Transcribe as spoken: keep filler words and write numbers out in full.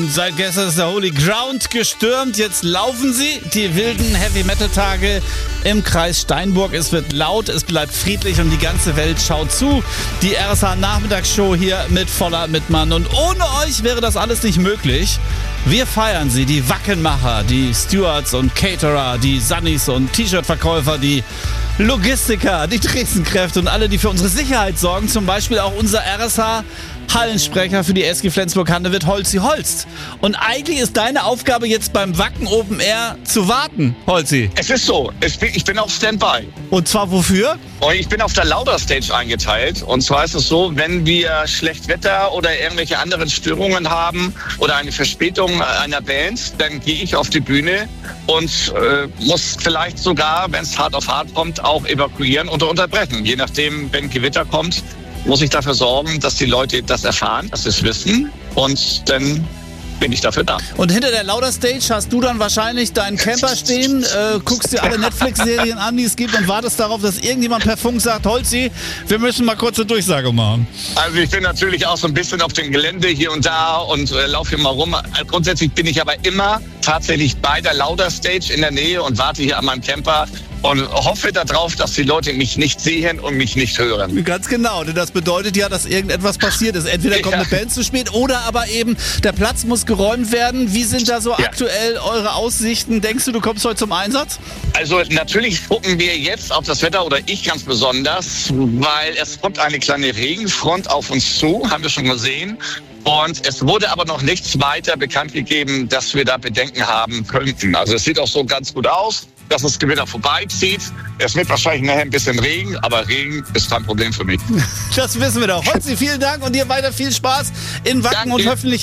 Denn seit gestern ist der Holy Ground gestürmt. Jetzt laufen sie, die wilden Heavy-Metal-Tage im Kreis Steinburg. Es wird laut, es bleibt friedlich und die ganze Welt schaut zu. Die R S H-Nachmittagsshow hier mit voller Mitmann. Und ohne euch wäre das alles nicht möglich. Wir feiern sie, die Wackenmacher, die Stewards und Caterer, die Sunnies und T-Shirt-Verkäufer, die Logistiker, die Tresenkräfte und alle, die für unsere Sicherheit sorgen. Zum Beispiel auch unser R S H-Hallensprecher für die S G Flensburg-Handewitt, Holzi Holst. Und eigentlich ist deine Aufgabe jetzt beim Wacken Open Air zu warten, Holzi. Es ist so, ich bin, ich bin auf Standby. Und zwar wofür? Und ich bin auf der Lauder Stage eingeteilt. Und zwar ist es so, wenn wir schlecht Wetter oder irgendwelche anderen Störungen haben oder eine Verspätung einer Band, dann gehe ich auf die Bühne und äh, muss vielleicht sogar, wenn es hart auf hart kommt, auch evakuieren oder unterbrechen. Je nachdem, wenn Gewitter kommt, muss ich dafür sorgen, dass die Leute das erfahren, dass sie es wissen. Und dann bin ich dafür da. Und hinter der Lauder Stage hast du dann wahrscheinlich deinen Camper stehen, äh, guckst dir alle Netflix-Serien an, die es gibt und wartest darauf, dass irgendjemand per Funk sagt, Holzi, wir müssen mal kurz eine Durchsage machen. Also ich bin natürlich auch so ein bisschen auf dem Gelände hier und da und äh, laufe hier mal rum. Grundsätzlich bin ich aber immer tatsächlich bei der Lauder Stage in der Nähe und warte hier an meinem Camper und hoffe darauf, dass die Leute mich nicht sehen und mich nicht hören. Ganz genau, denn das bedeutet ja, dass irgendetwas passiert ist. Entweder kommt Ja. eine Band zu spät oder aber eben der Platz muss geräumt werden. Wie sind da so Ja. aktuell eure Aussichten? Denkst du, du kommst heute zum Einsatz? Also natürlich gucken wir jetzt auf das Wetter oder ich ganz besonders, weil es kommt eine kleine Regenfront auf uns zu, haben wir schon gesehen. Und es wurde aber noch nichts weiter bekannt gegeben, dass wir da Bedenken haben könnten. Also es sieht auch so ganz gut aus, dass das Gewitter vorbeizieht. Es wird wahrscheinlich nachher ein bisschen Regen, aber Regen ist kein Problem für mich. Das wissen wir doch. Holzi, vielen Dank und dir weiter viel Spaß in Wacken Danke. und hoffentlich